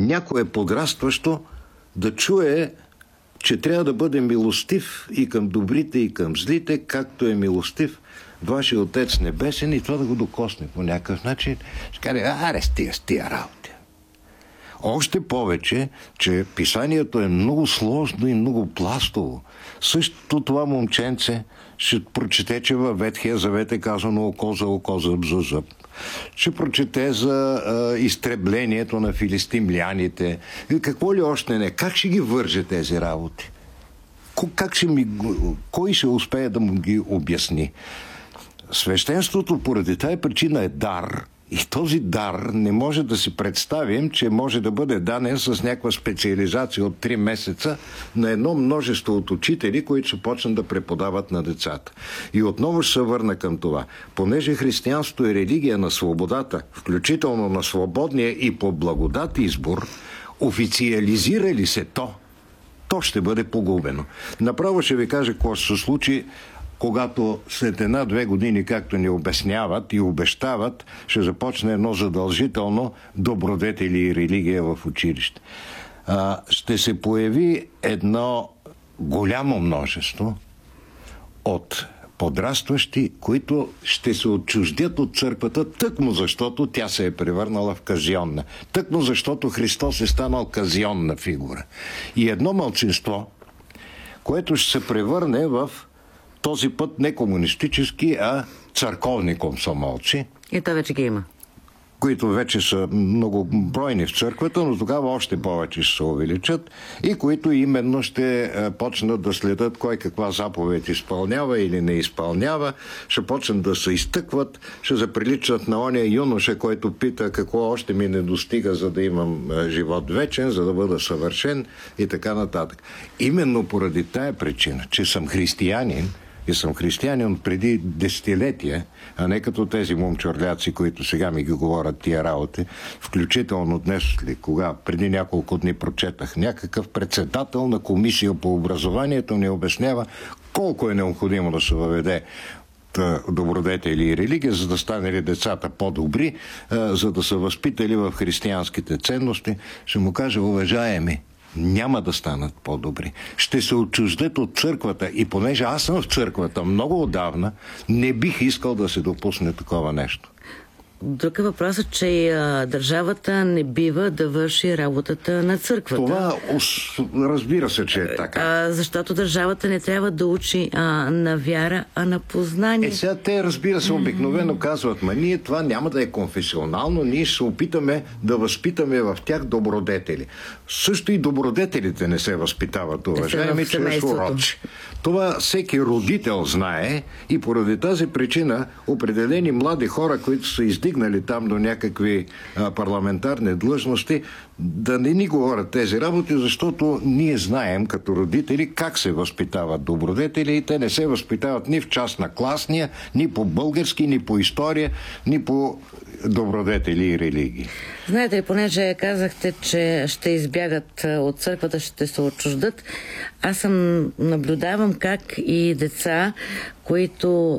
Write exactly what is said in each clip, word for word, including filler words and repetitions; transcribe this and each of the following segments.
някое подрастващо да чуе, че трябва да бъде милостив и към добрите, и към злите, както е милостив вашия Отец Небесен, и това да го докосне по някакъв начин. Ще каже, аре, стига с тия работи. Още повече, че писанието е много сложно и много пластово. Същото това момченце ще прочете, че във Ветхия завет е казано око за око, зъб за зъб. Ще прочете за а, изтреблението на филистимляните. Какво ли още не? Как ще ги върже тези работи? Как ще ми... Кой ще успее да му ги обясни? Свещенството поради тая причина е дар. И този дар не може да си представим, че може да бъде даден с някаква специализация от три месеца на едно множество от учители, които ще почнат да преподават на децата. И отново ще се върна към това. Понеже християнството е религия на свободата, включително на свободния и по благодат избор, официализира ли се то, то ще бъде погубено. Направо ще ви кажа какво ще се случи, когато след една-две години, както ни обясняват и обещават, ще започне едно задължително добродетели и религия в училище. А, ще се появи едно голямо множество от подрастващи, които ще се отчуждят от църквата, тъкмо защото тя се е превърнала в казионна. Тъкмо защото Христос е станал казионна фигура. И едно малцинство, което ще се превърне в този път не комунистически, а църковни комсомолци. И то вече ги има. Които вече са многобройни в църквата, но тогава още повече ще се увеличат и които именно ще почнат да следят кой каква заповед изпълнява или не изпълнява, ще почнат да се изтъкват, ще заприличат на ония юноша, който пита какво още ми не достига, за да имам живот вечен, за да бъда съвършен и така нататък. Именно поради тая причина, че съм християнин, и съм християнин преди десетилетия, а не като тези момчорляци, които сега ми ги говорят тия работи, включително днес, кога преди няколко дни прочетах, някакъв председател на комисия по образованието ни обяснява колко е необходимо да се въведе добродетели и религия, за да станали децата по-добри, за да са възпитали в християнските ценности. Ще му кажа, уважаеми, няма да станат по-добри. Ще се отчуждат от църквата и понеже аз съм в църквата много отдавна, не бих искал да се допусне такова нещо. Друг е въпросът, че а, държавата не бива да върши работата на църквата. Това разбира се, че е така. А, защото държавата не трябва да учи а, на вяра, а на познание. Е, сега те, разбира се, обикновено казват, ма ние това няма да е конфесионално, ние ще се опитаме да възпитаме в тях добродетели. Също и добродетелите не се възпитават, уважаеми, чрез уроци. Това всеки родител знае и поради тази причина определени млади хора, които са издигнали там до някакви а, парламентарни длъжности, да не ни говорят тези работи, защото ние знаем като родители как се възпитават добродетели и те не се възпитават ни в част на класния, ни по български, ни по история, ни по добродетели и религии. Знаете ли, понеже казахте, че ще избягат от църквата, ще се отчуждат, аз съм наблюдавам как и деца, които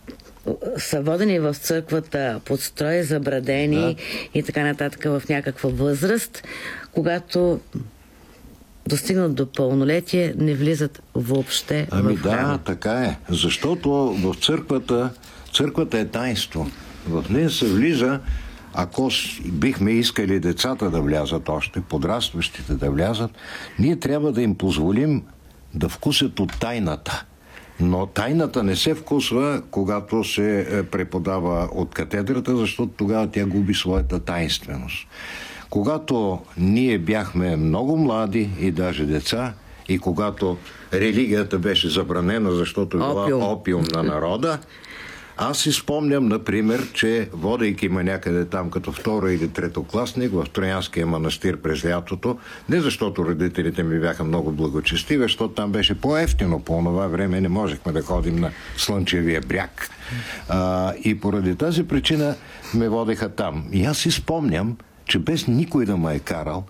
са водени в църквата под строй, забрадени да. И така нататък в някаква възраст, когато достигнат до пълнолетие, не влизат въобще ами в храма. Да, така е. Защото в църквата, църквата е таинство. В нея се влиза, ако бихме искали децата да влязат още, подрастващите да влязат, ние трябва да им позволим да вкусят от тайната. Но тайната не се вкусва, когато се преподава от катедрата, защото тогава тя губи своята тайнственост. Когато ние бяхме много млади и даже деца, и когато религията беше забранена, защото била опиум, опиум на народа, аз си спомням, например, че водейки ме някъде там като второ или третокласник в Троянския манастир през лятото, не защото родителите ми бяха много благочестиви, защото там беше по-евтино по това време, не можехме да ходим на Слънчевия бряг. А, и поради тази причина ме водеха там. И аз си спомням, че без никой да ме е карал,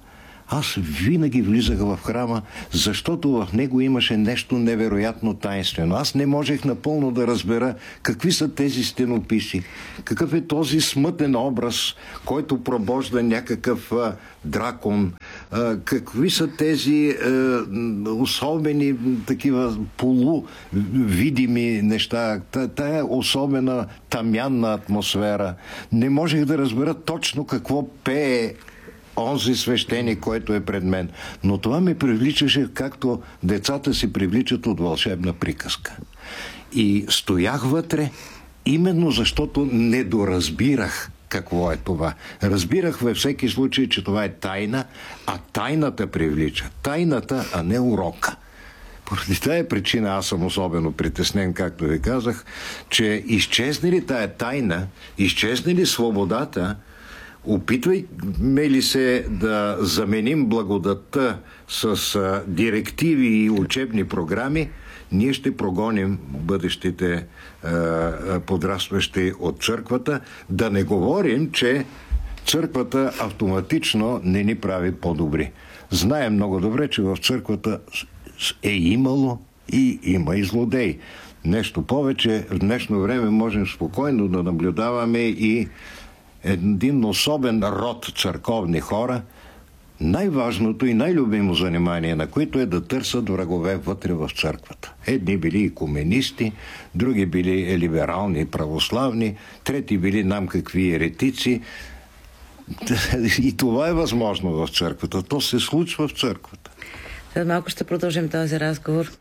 Аз винаги влизах в храма, защото в него имаше нещо невероятно таинствено. Аз не можех напълно да разбера какви са тези стенописи, какъв е този смътен образ, който пробожда някакъв а, дракон, а, какви са тези а, особени такива полувидими неща, тая особена тамянна атмосфера. Не можех да разбера точно какво пее онзи свещеник, който е пред мен. Но това ме привличаше, както децата се привличат от вълшебна приказка. И стоях вътре, именно защото не доразбирах какво е това. Разбирах във всеки случай, че това е тайна, а тайната привлича. Тайната, а не урока. Поради тая причина аз съм особено притеснен, както ви казах, че изчезне ли тая тайна, изчезне ли свободата, опитвайме ли се да заменим благодатта с а, директиви и учебни програми, ние ще прогоним бъдещите а, подрастващи от църквата. Да не говорим, че църквата автоматично не ни прави по-добри. Знаем много добре, че в църквата е имало и има и злодей. Нещо повече, в днешно време можем спокойно да наблюдаваме и един особен род църковни хора, най-важното и най-любимо занимание на които е да търсят врагове вътре в църквата. Едни били икуменисти, други били либерални православни, трети били нам какви еретици. И това е възможно в църквата. То се случва в църквата. След малко ще продължим този разговор.